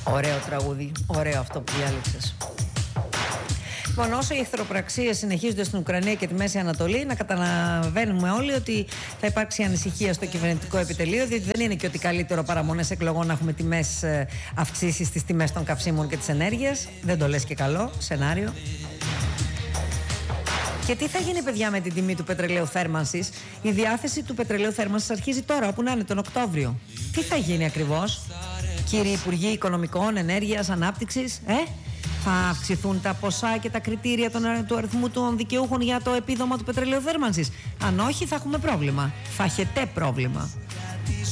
Ωραίο τραγούδι, ωραίο αυτό που διάλεξες. Λοιπόν, όσο οι εχθροπραξίες συνεχίζονται στην Ουκρανία και τη Μέση Ανατολή, να καταλαβαίνουμε όλοι ότι θα υπάρξει ανησυχία στο κυβερνητικό επιτελείο, διότι δεν είναι και ότι καλύτερο παρά μονές εκλογών να έχουμε αυξήσεις στις τιμές των καυσίμων και της ενέργειας. Δεν το λες και καλό σενάριο. Και τι θα γίνει, παιδιά, με την τιμή του πετρελαίου θέρμανσης? Η διάθεση του πετρελαίου θέρμανσης αρχίζει τώρα, όπου να είναι, τον Οκτώβριο. Τι θα γίνει ακριβώς, κύριοι Υπουργοί Οικονομικών, Ενέργειας, Ανάπτυξης? Θα αυξηθούν τα ποσά και τα κριτήρια του αριθμού των δικαιούχων για το επίδομα του πετρελαίου θέρμανσης? Αν όχι, θα έχουμε πρόβλημα. Θα έχετε πρόβλημα.